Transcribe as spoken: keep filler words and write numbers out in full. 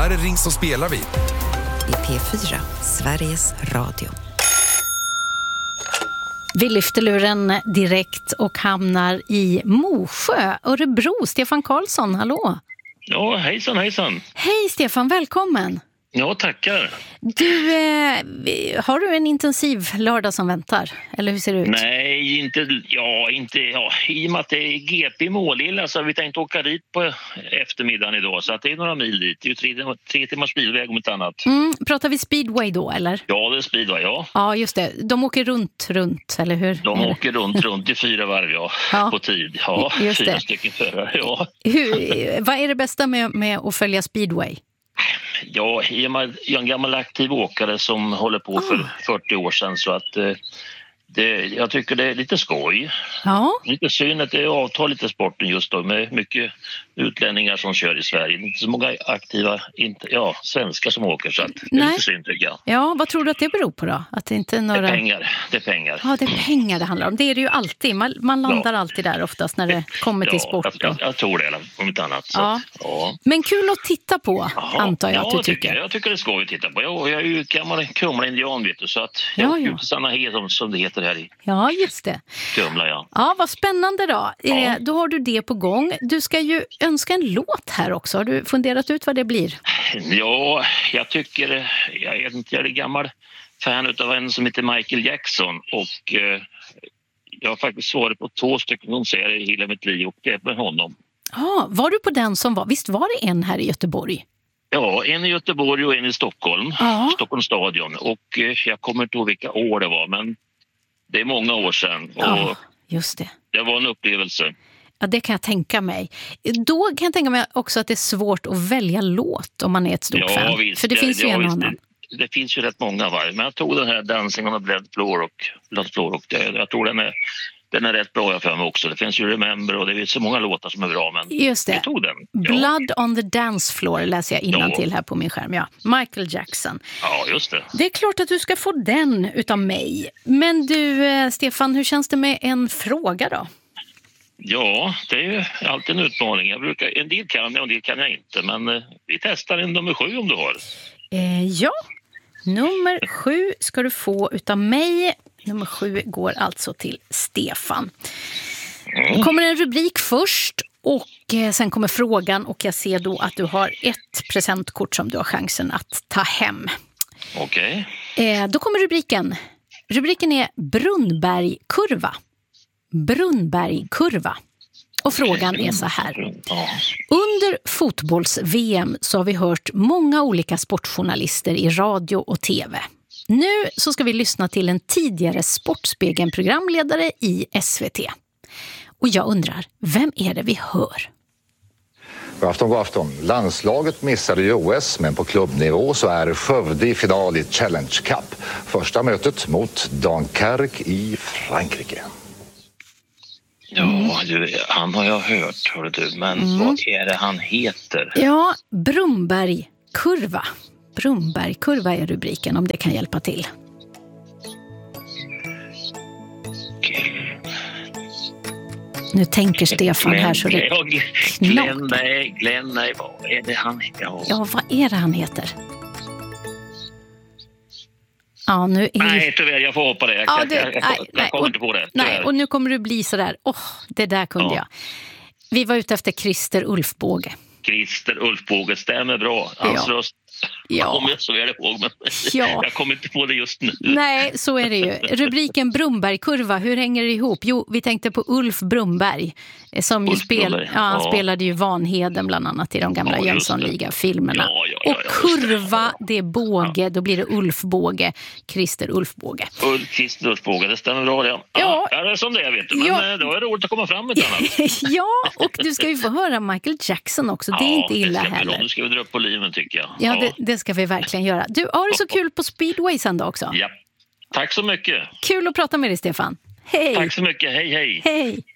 Här är Ring så spelar vi. I P fyra, Sveriges Radio. Vi lyfter luren direkt och hamnar i Mosjö, Örebro. Stefan Karlsson, hallå. Ja, hejsan, hejsan. Hej Stefan, välkommen. Ja, tackar. Du, eh, har du en intensiv lördag som väntar? Eller hur ser det ut? Nej, inte, ja, inte, ja, i och med att det är G P i Målilla så har vi tänkt åka dit på eftermiddagen idag. Så att det är några mil dit. Det är ju tre, tre timmars bilväg om ett annat. Mm, pratar vi speedway då, eller? Ja, det är speedway, ja. Ja, just det. De åker runt, runt, eller hur? De åker runt, runt i fyra varv, ja, ja. På tid. Ja, just fyra det. stycken förare, ja. Hur, vad är det bästa med, med att följa speedway? Ja, jag är en gammal aktiv åkare som håller på för oh. fyrtio år sedan så att eh, det, jag tycker det är lite skoj. Ja. Lite synd att det avtar lite sporten just då med mycket utlänningar som kör i Sverige. Inte så många aktiva inte, ja, svenskar som åker så att det är Nej. lite synd tycker jag. Ja, vad tror du att det beror på då? Att det inte är några... Det är pengar, det är pengar. Ja, det är pengar det handlar om. Det är det ju alltid. Man, man landar ja. alltid där oftast när det kommer till ja, sport. Jag, jag, jag tror det, om inte annat. Så. Ja. Ja. Men kul att titta på, Jaha. antar jag ja, att du tycker. tycker. Jag, jag tycker det är skoj att titta på. Jag, jag är ju gammal Kumla-indian, vet du, så att jag ja, ja. åker Sanna Hed som, som det heter här i Ja, just det. Kumla, ja. Ja, vad spännande då. Ja. Eh, då har du det på gång. Du ska ju önska en låt här också. Har du funderat ut vad det blir? Ja, jag tycker, jag är inte, jag är gammal fan av en som heter Michael Jackson och eh, jag har faktiskt svarat på två stycken konserter i hela mitt liv och det är med honom. Ja, var du på den som var, visst var det en här i Göteborg? Ja, en i Göteborg och en i Stockholm, ja. Stockholms stadion och eh, jag kommer inte ihåg vilka år det var men det är många år sedan och ja, just det. Det var en upplevelse. Ja, det kan jag tänka mig. Då kan jag tänka mig också att det är svårt att välja låt om man är ett stort ja, fan. Visst, för det, det finns ju ja, en visst, annan. Det, det finns ju rätt många var. Men jag tog den här Dancing on the Blood Floor och, Blood Floor och det, jag tror den är, den är rätt bra jag för mig också. Det finns ju Remember och det är så många låtar som är bra. Men just det. Jag tog den. Ja. Blood on the Dance Floor läser jag innantill här på min skärm. Ja, Michael Jackson. Ja, just det. Det är klart att du ska få den utav mig. Men du, Stefan, hur känns det med en fråga då? Ja, det är ju alltid en utmaning. Jag brukar, en del kan jag och en del kan jag inte. Men eh, vi testar en nummer sju om du har. Eh, ja, nummer sju ska du få utav mig. Nummer sju går alltså till Stefan. Det kommer en rubrik först och eh, sen kommer frågan och jag ser då att du har ett presentkort som du har chansen att ta hem. Okej. Eh, då kommer rubriken. Rubriken är Brunnbergkurva. Brunnbergkurva. Och frågan är så här. Under fotbolls-V M så har vi hört många olika sportjournalister i radio och tv. Nu så ska vi lyssna till en tidigare Sportspegeln-programledare i S V T. Och jag undrar, vem är det vi hör? God afton, god afton. Landslaget missade ju O S, men på klubbnivå så är Skövde i final i Challenge Cup. Första mötet mot Dunkerque i Frankrike. Ja, du, han har jag hört, hör du. Men mm. vad är det han heter? Ja, Brunnbergkurva. Brunnbergkurva är rubriken, om det kan hjälpa till. Nu tänker Stefan här så det Glenn, nej, Glenn, nej, vad är det han heter? Ja. ja, vad är det han heter? Ja, nu är... Nej, tyvärr, jag får hoppa det. Jag, ja, det, jag, jag, jag, nej, jag kommer och, inte på det. Nej, och nu kommer du bli så där. Åh, oh, det där kunde ja. jag. Vi var ute efter Christer Ulfbåge. Christer Ulfbåge, stämmer bra. Hans ja. röst ja. kommer jag så väl ihåg, men ja. jag kommer inte på det just nu. Nej, så är det ju. Rubriken Brunnbergkurva, hur hänger det ihop? Jo, vi tänkte på Ulf Brunnberg som ju spel, ja, han ja. spelade ju Vanheden bland annat i de gamla ja, Jönssonliga-filmerna. Ja, ja, ja, och kurva, det. det är båge, ja. då blir det Ulfbåge, Christer Ulfbåge. Ulf, Christer Ulfbåge, det stämmer bra det. Ja, ja. ja det är som det, vet du. Men ja. då är det roligt att komma fram med ett annat. Ja, och du ska ju få höra Michael Jackson också. Det är ja, inte illa det heller. Nu ska vi dra upp på liven, tycker jag. Ja, ja. Det, det ska vi verkligen göra. Du, har det så kul på Speedway sen då också? Ja, tack så mycket. Kul att prata med dig, Stefan. Hej! Tack så mycket, hej hej! Hej!